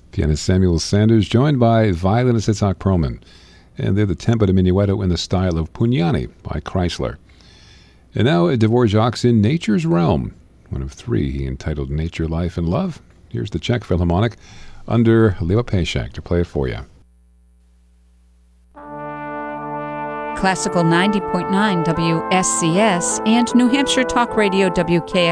Pianist Samuel Sanders, joined by violinist Itzhak Perlman. And they're the tempo di Minuetto in the style of Pugnani by Chrysler. And now Dvorak's In Nature's Realm, one of three he entitled Nature, Life, and Love. Here's the Czech Philharmonic under Leo Peshek to play it for you. Classical 90.9 WSCS and New Hampshire Talk Radio WKX